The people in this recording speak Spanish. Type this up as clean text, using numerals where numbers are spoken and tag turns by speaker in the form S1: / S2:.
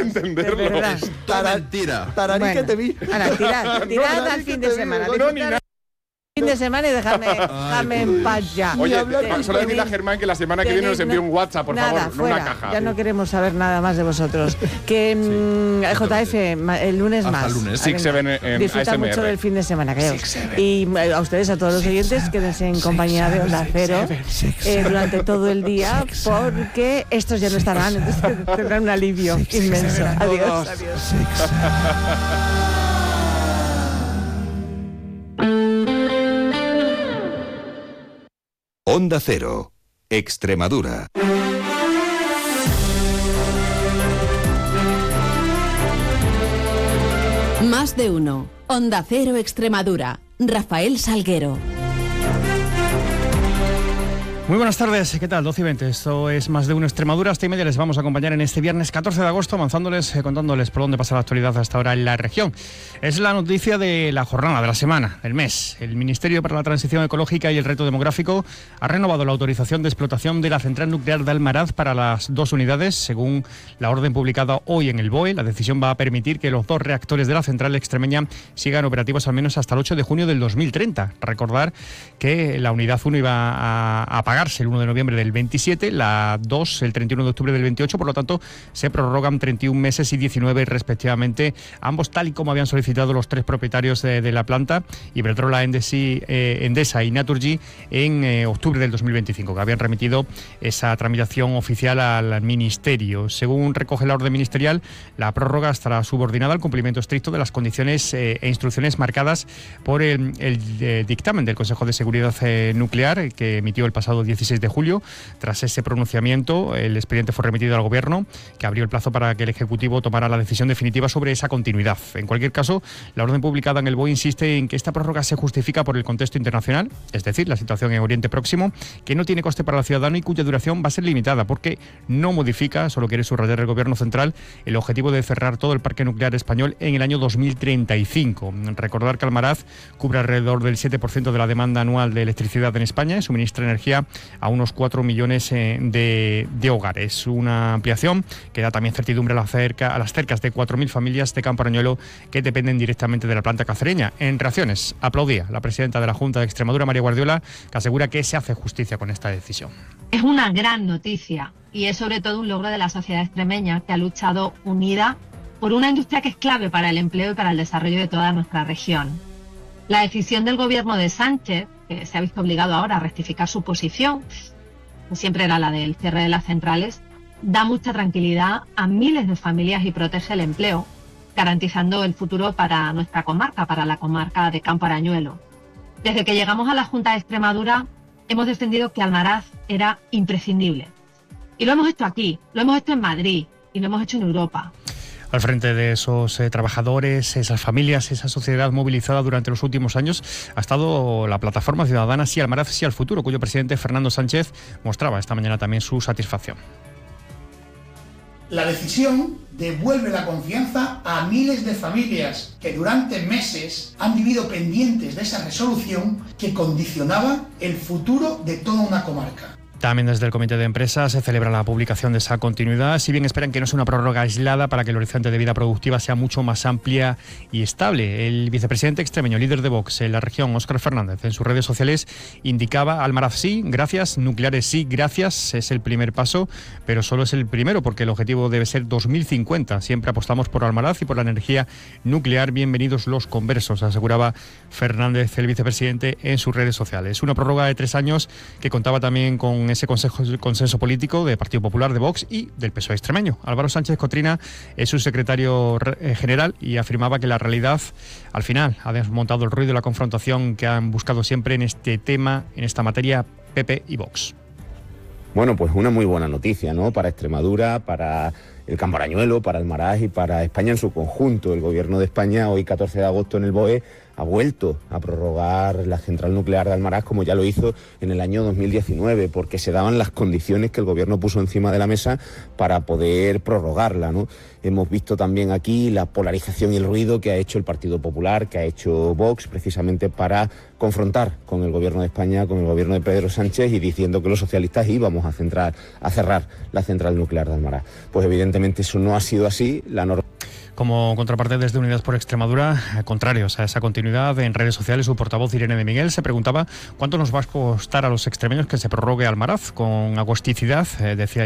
S1: entenderlo.
S2: De verdad.
S3: Mentira.
S4: Tararí que te vi.
S2: Ahora, tirad al fin de semana. Fin de semana y dejarme en paz ya.
S1: Oye, solo decirle a Germán que la semana que viene nos envíe un WhatsApp, por
S2: nada,
S1: favor,
S2: fuera,
S1: no una caja.
S2: Ya no queremos saber nada más de vosotros. Que JF, el lunes
S3: hasta
S2: más.
S3: El lunes.
S1: Six Seven en
S2: Disfruta
S1: ASMR.
S2: mucho del fin de semana, creo. Y a ustedes, a todos los oyentes, quédense en compañía de Onda Cero durante todo el día, porque estos ya no estarán, entonces tendrán un alivio inmenso. Adiós.
S5: Onda Cero, Extremadura.
S6: Más de uno. Onda Cero Extremadura. Rafael Salguero.
S7: Muy buenas tardes, ¿qué tal? 12:20, esto es Más de uno Extremadura. Hasta y media les vamos a acompañar en este viernes 14 de agosto, avanzándoles, contándoles por dónde pasa la actualidad hasta ahora en la región. Es la noticia de la jornada, de la semana, del mes. El Ministerio para la Transición Ecológica y el Reto Demográfico ha renovado la autorización de explotación de la central nuclear de Almaraz para las 2 unidades. Según la orden publicada hoy en el BOE, la decisión va a permitir que los 2 reactores de la central extremeña sigan operativos al menos hasta el 8 de junio del 2030. Recordar que la unidad 1 iba a apagarse el 1 de noviembre del 27, la 2 el 31 de octubre del 28, por lo tanto se prorrogan 31 meses y 19 respectivamente, ambos tal y como habían solicitado los 3 propietarios de la planta, Iberdrola, Endesa y Naturgy, en octubre del 2025, que habían remitido esa tramitación oficial al Ministerio. Según recoge la orden ministerial, la prórroga estará subordinada al cumplimiento estricto de las condiciones e instrucciones marcadas por el dictamen del Consejo de Seguridad Nuclear que emitió el pasado 16 de julio. Tras ese pronunciamiento, el expediente fue remitido al Gobierno, que abrió el plazo para que el Ejecutivo tomara la decisión definitiva sobre esa continuidad. En cualquier caso, la orden publicada en el BOE insiste en que esta prórroga se justifica por el contexto internacional, es decir, la situación en Oriente Próximo, que no tiene coste para el ciudadano y cuya duración va a ser limitada, porque no modifica, solo quiere subrayar el Gobierno central, el objetivo de cerrar todo el parque nuclear español en el año 2035. Recordar que Almaraz cubre alrededor del 7% de la demanda anual de electricidad en España y suministra energía a unos 4 millones de hogares. Una ampliación que da también certidumbre a las cerca de 4.000 familias de Campo Arañuelo que dependen directamente de la planta cacereña. En reacciones, aplaudía la presidenta de la Junta de Extremadura, María Guardiola, que asegura que se hace justicia con esta decisión.
S8: Es una gran noticia y es sobre todo un logro de la sociedad extremeña, que ha luchado unida por una industria que es clave para el empleo y para el desarrollo de toda nuestra región. La decisión del gobierno de Sánchez, que se ha visto obligado ahora a rectificar su posición, que siempre era la del cierre de las centrales, da mucha tranquilidad a miles de familias y protege el empleo, garantizando el futuro para nuestra comarca, para la comarca de Campo Arañuelo. Desde que llegamos a la Junta de Extremadura, hemos defendido que Almaraz era imprescindible. Y lo hemos hecho aquí, lo hemos hecho en Madrid y lo hemos hecho en Europa.
S7: Al frente de esos trabajadores, esas familias, esa sociedad movilizada durante los últimos años, ha estado la plataforma ciudadana Sí Almaraz, Sí al Futuro, cuyo presidente Fernando Sánchez mostraba esta mañana también su satisfacción.
S9: La decisión devuelve la confianza a miles de familias que durante meses han vivido pendientes de esa resolución que condicionaba el futuro de toda una comarca.
S7: También desde el Comité de Empresa se celebra la publicación de esa continuidad, si bien esperan que no sea una prórroga aislada para que el horizonte de vida productiva sea mucho más amplia y estable. El vicepresidente extremeño, líder de Vox en la región, Óscar Fernández, en sus redes sociales indicaba: Almaraz sí, gracias, nucleares sí, gracias, es el primer paso, pero solo es el primero porque el objetivo debe ser 2050. Siempre apostamos por Almaraz y por la energía nuclear. Bienvenidos los conversos, aseguraba Fernández, el vicepresidente, en sus redes sociales. Una prórroga de 3 años que contaba también con ese consenso político de Partido Popular, de Vox y del PSOE extremeño. Álvaro Sánchez Cotrina es su secretario general y afirmaba que la realidad al final ha desmontado el ruido y la confrontación que han buscado siempre en este tema, en esta materia, PP y Vox.
S10: Bueno, pues una muy buena noticia, ¿no? Para Extremadura, para el Campo Arañuelo, para Almaraz y para España en su conjunto. El Gobierno de España, hoy 14 de agosto en el BOE, ha vuelto a prorrogar la central nuclear de Almaraz, como ya lo hizo en el año 2019, porque se daban las condiciones que el Gobierno puso encima de la mesa para poder prorrogarla, ¿no? Hemos visto también aquí la polarización y el ruido que ha hecho el Partido Popular, que ha hecho Vox, precisamente para confrontar con el Gobierno de España, con el Gobierno de Pedro Sánchez, y diciendo que los socialistas íbamos a cerrar la central nuclear de Almaraz. Pues evidentemente evidentemente eso no ha sido así. La norma.
S7: Como contraparte, desde Unidas por Extremadura, contrarios a esa continuidad, en redes sociales, su portavoz Irene de Miguel se preguntaba cuánto nos va a costar a los extremeños que se prorrogue Almaraz con agusticidad. Decía